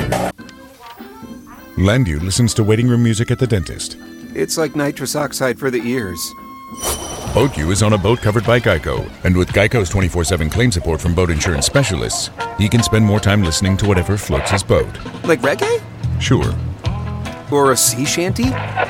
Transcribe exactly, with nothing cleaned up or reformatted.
Landu listens to waiting room music at the dentist. It's like nitrous oxide for the ears. BoatU is on a boat covered by Geico, and with Geico's twenty-four seven claim support from boat insurance specialists, he can spend more time listening to whatever floats his boat. Like reggae? Sure. Or a sea shanty?